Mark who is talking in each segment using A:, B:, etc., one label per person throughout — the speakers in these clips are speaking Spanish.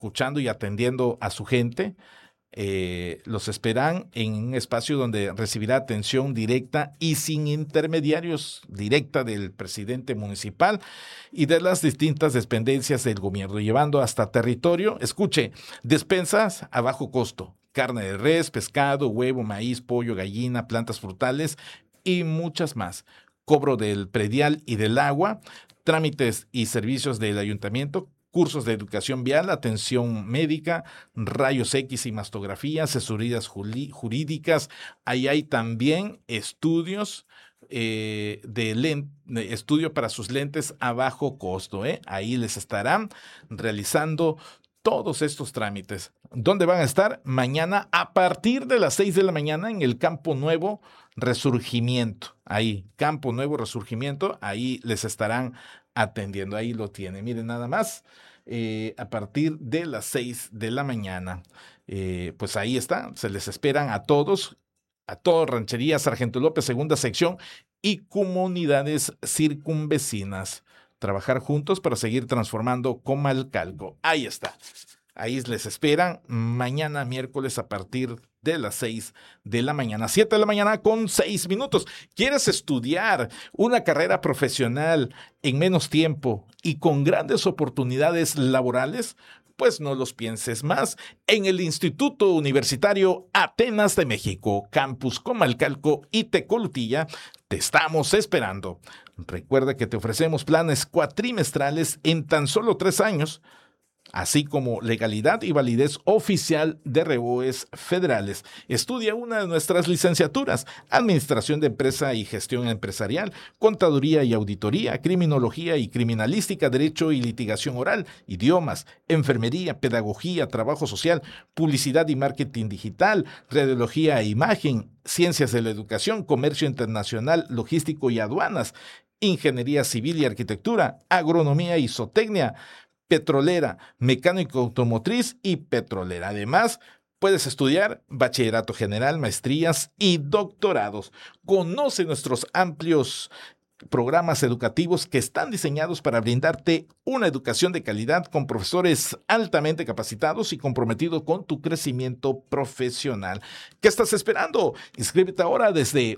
A: escuchando y atendiendo a su gente. Los esperan en un espacio donde recibirá atención directa y sin intermediarios, directa del presidente municipal y de las distintas dependencias del gobierno, llevando hasta territorio, escuche, despensas a bajo costo, carne de res, pescado, huevo, maíz, pollo, gallina, plantas frutales y muchas más. Cobro del predial y del agua, trámites y servicios del ayuntamiento, cursos de educación vial, atención médica, rayos X y mastografía, asesorías jurídicas. Ahí hay también estudios estudio para sus lentes a bajo costo. Ahí les estarán realizando todos estos trámites. ¿Dónde van a estar? Mañana a partir de las 6 de la mañana en el Campo Nuevo Resurgimiento. Ahí, Campo Nuevo Resurgimiento, ahí les estarán atendiendo. Ahí lo tienen. Miren nada más, a partir de las 6 de la mañana. Pues ahí está, se les esperan a todos Ranchería Sargento López, segunda sección y comunidades circunvecinas. Trabajar juntos para seguir transformando Comalcalco. Ahí está. Ahí les esperan mañana miércoles a partir de las 6 de la mañana, 7 de la mañana con 6 minutos. ¿Quieres estudiar una carrera profesional en menos tiempo y con grandes oportunidades laborales? Pues no los pienses más. En el Instituto Universitario Atenas de México, Campus Comalcalco y Tecolutilla, te estamos esperando. Recuerda que te ofrecemos planes cuatrimestrales en tan solo 3 años, así como legalidad y validez oficial de REOEs federales. Estudia una de nuestras licenciaturas: Administración de Empresa y Gestión Empresarial, Contaduría y Auditoría, Criminología y Criminalística, Derecho y Litigación Oral, Idiomas, Enfermería, Pedagogía, Trabajo Social, Publicidad y Marketing Digital, Radiología e Imagen, Ciencias de la Educación, Comercio Internacional, Logístico y Aduanas, Ingeniería Civil y Arquitectura, Agronomía y Zootecnia, petrolera, mecánico automotriz y petrolera. Además, puedes estudiar bachillerato general, maestrías y doctorados. Conoce nuestros amplios programas educativos que están diseñados para brindarte una educación de calidad con profesores altamente capacitados y comprometidos con tu crecimiento profesional. ¿Qué estás esperando? Inscríbete ahora desde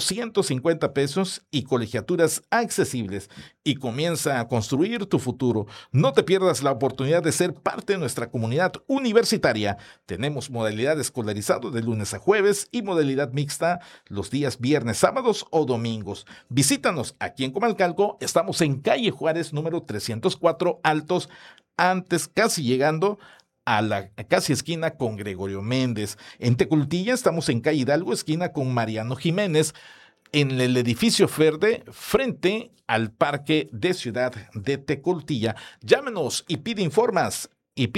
A: 850 pesos y colegiaturas accesibles y comienza a construir tu futuro. No te pierdas la oportunidad de ser parte de nuestra comunidad universitaria. Tenemos modalidad escolarizado de lunes a jueves y modalidad mixta los días viernes, sábados o domingos. Visítanos aquí en Comalcalco. Estamos en calle Juárez, número 304 Altos, antes casi llegando a la casi esquina con Gregorio Méndez. En Tecolutilla estamos en calle Hidalgo, esquina con Mariano Jiménez, en el edificio verde frente al Parque de Ciudad de Tecolutilla. Llámenos y pide informes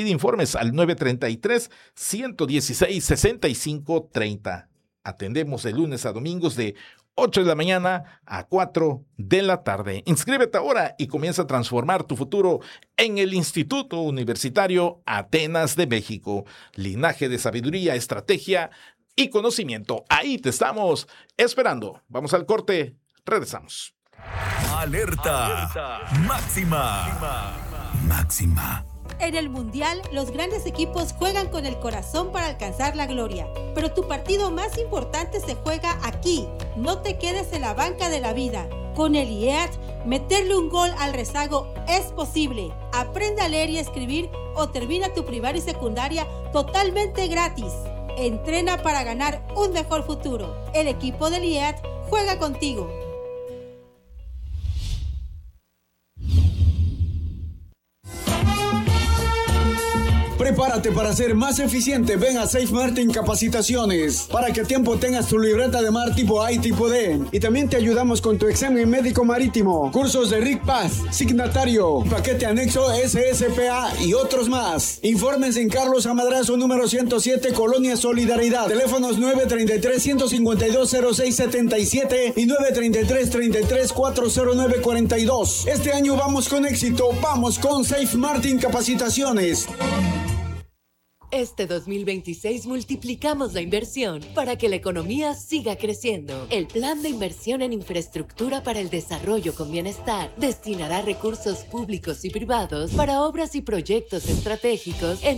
A: al 933-116-6530. Atendemos de lunes a domingos de 8 de la mañana a 4 de la tarde. Inscríbete ahora y comienza a transformar tu futuro en el Instituto Universitario Atenas de México. Linaje de sabiduría, estrategia y conocimiento. Ahí te estamos esperando. Vamos al corte. Regresamos.
B: Alerta. Máxima. Máxima.
C: En el Mundial, los grandes equipos juegan con el corazón para alcanzar la gloria. Pero tu partido más importante se juega aquí. No te quedes en la banca de la vida. Con el IEAT, meterle un gol al rezago es posible. Aprende a leer y escribir o termina tu primaria y secundaria totalmente gratis. Entrena para ganar un mejor futuro. El equipo del IEAT juega contigo.
D: Prepárate para ser más eficiente. Ven a Safe Martin Capacitaciones para que a tiempo tengas tu libreta de mar tipo A y tipo D. Y también te ayudamos con tu examen médico marítimo, cursos de RIC Paz, signatario, paquete anexo SSPA y otros más. Infórmense en Carlos Amadrazo número 107, Colonia Solidaridad. Teléfonos 933-152-0677 y 933-33-40942. Este año vamos con éxito. Vamos con Safe Martin Capacitaciones.
E: Este 2026 multiplicamos la inversión para que la economía siga creciendo. El Plan de Inversión en Infraestructura para el Desarrollo con Bienestar destinará recursos públicos y privados para obras y proyectos estratégicos en